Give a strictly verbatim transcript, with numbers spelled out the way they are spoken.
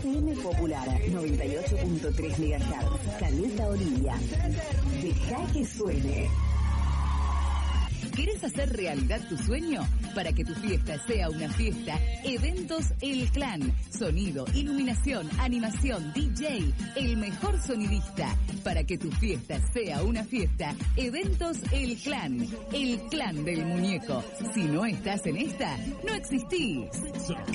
F M Popular noventa y ocho punto tres megahertz. Caleta Orilla. Deja que suene. ¿Querés hacer realidad tu sueño? Para que tu fiesta sea una fiesta, Eventos El Clan. Sonido, iluminación, animación, D J, el mejor sonidista. Para que tu fiesta sea una fiesta, Eventos El Clan. El clan del muñeco. Si no estás en esta, no existís.